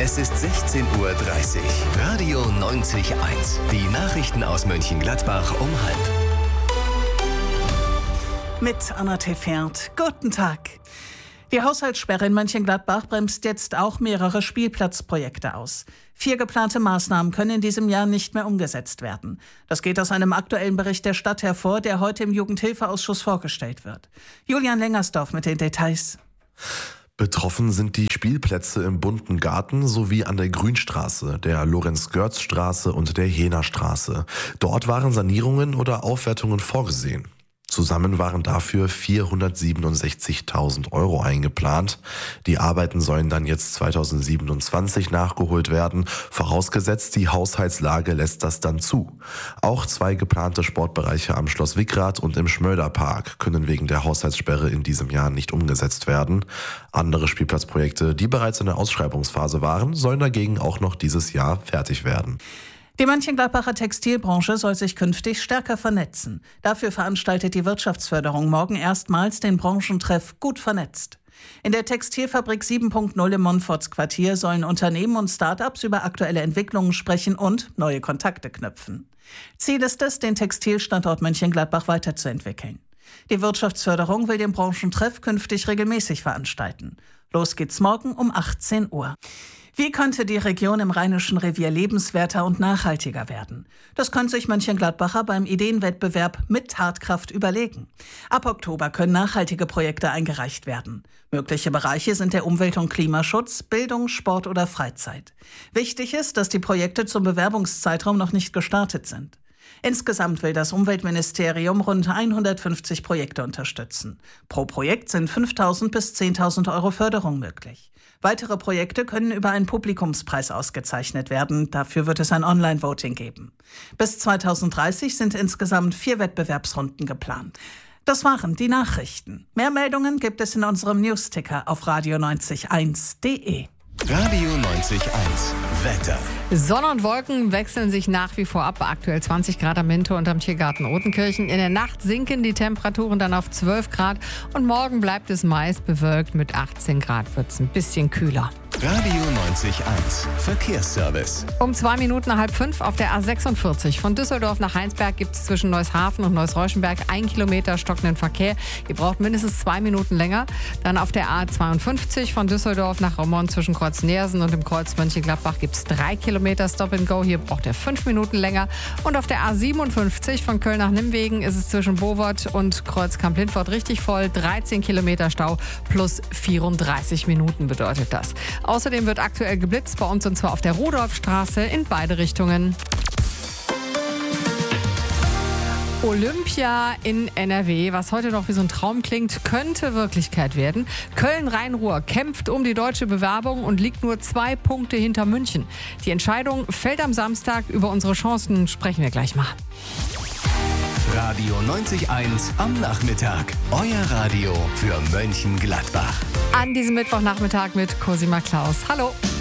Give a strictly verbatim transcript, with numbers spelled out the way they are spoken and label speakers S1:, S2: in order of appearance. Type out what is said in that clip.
S1: Es ist sechzehn Uhr dreißig. Radio neunzig Komma eins. Die Nachrichten aus Mönchengladbach um halb.
S2: Mit Anna Tefert. Guten Tag. Die Haushaltssperre in Mönchengladbach bremst jetzt auch mehrere Spielplatzprojekte aus. Vier geplante Maßnahmen können in diesem Jahr nicht mehr umgesetzt werden. Das geht aus einem aktuellen Bericht der Stadt hervor, der heute im Jugendhilfeausschuss vorgestellt wird. Julian Lengersdorf mit den Details.
S3: Betroffen sind die Spielplätze im Bunten Garten sowie an der Grünstraße, der Lorenz-Görz-Straße und der Jena-Straße. Dort waren Sanierungen oder Aufwertungen vorgesehen. Zusammen waren dafür vierhundertsiebenundsechzigtausend Euro eingeplant. Die Arbeiten sollen dann jetzt zweitausendsiebenundzwanzig nachgeholt werden, vorausgesetzt die Haushaltslage lässt das dann zu. Auch zwei geplante Sportbereiche am Schloss Wickrath und im Schmölderpark können wegen der Haushaltssperre in diesem Jahr nicht umgesetzt werden. Andere Spielplatzprojekte, die bereits in der Ausschreibungsphase waren, sollen dagegen auch noch dieses Jahr fertig werden.
S2: Die Mönchengladbacher Textilbranche soll sich künftig stärker vernetzen. Dafür veranstaltet die Wirtschaftsförderung morgen erstmals den Branchentreff Gut vernetzt. In der Textilfabrik sieben Punkt null im Montfortsquartier sollen Unternehmen und Start-ups über aktuelle Entwicklungen sprechen und neue Kontakte knüpfen. Ziel ist es, den Textilstandort Mönchengladbach weiterzuentwickeln. Die Wirtschaftsförderung will den Branchentreff künftig regelmäßig veranstalten. Los geht's morgen um achtzehn Uhr. Wie könnte die Region im Rheinischen Revier lebenswerter und nachhaltiger werden? Das kann sich Mönchengladbacher beim Ideenwettbewerb mit Tatkraft überlegen. Ab Oktober können nachhaltige Projekte eingereicht werden. Mögliche Bereiche sind der Umwelt- und Klimaschutz, Bildung, Sport oder Freizeit. Wichtig ist, dass die Projekte zum Bewerbungszeitraum noch nicht gestartet sind. Insgesamt will das Umweltministerium rund hundertfünfzig Projekte unterstützen. Pro Projekt sind fünftausend bis zehntausend Euro Förderung möglich. Weitere Projekte können über einen Publikumspreis ausgezeichnet werden. Dafür wird es ein Online-Voting geben. Bis zweitausenddreißig sind insgesamt vier Wettbewerbsrunden geplant. Das waren die Nachrichten. Mehr Meldungen gibt es in unserem Newsticker auf radio neunzig Komma eins punkt de.
S1: Radio neunzig Komma eins. Wetter.
S4: Sonne und Wolken wechseln sich nach wie vor ab. Aktuell zwanzig Grad am Minto und am Tiergarten Rotenkirchen. In der Nacht sinken die Temperaturen dann auf zwölf Grad. Und morgen bleibt es meist bewölkt. Mit achtzehn Grad wird es ein bisschen kühler.
S1: Radio neunzig Komma eins. Verkehrsservice.
S4: Um zwei Minuten nach halb fünf auf der A sechsundvierzig. Von Düsseldorf nach Heinsberg gibt es zwischen Neushafen und Neuss-Reuschenberg ein Kilometer stockenden Verkehr. Ihr braucht mindestens zwei Minuten länger. Dann auf der A zweiundfünfzig von Düsseldorf nach Rommond zwischen Kreuz Neersen und dem Kreuz Mönchengladbach gibt es drei Kilometer Stop and Go. Hier braucht ihr fünf Minuten länger. Und auf der A siebenundfünfzig von Köln nach Nimwegen ist es zwischen Bowort und Kreuz Kamp-Lindfort richtig voll. dreizehn Kilometer Stau plus vierunddreißig Minuten bedeutet das. Außerdem wird aktuell geblitzt bei uns und zwar auf der Rudolfstraße in beide Richtungen. Olympia in N R W, was heute noch wie so ein Traum klingt, könnte Wirklichkeit werden. Köln-Rhein-Ruhr kämpft um die deutsche Bewerbung und liegt nur zwei Punkte hinter München. Die Entscheidung fällt am Samstag. Über unsere Chancen sprechen wir gleich mal.
S1: Radio neunzig Komma eins am Nachmittag. Euer Radio für Mönchengladbach.
S4: An diesem Mittwochnachmittag mit Cosima Klaus. Hallo.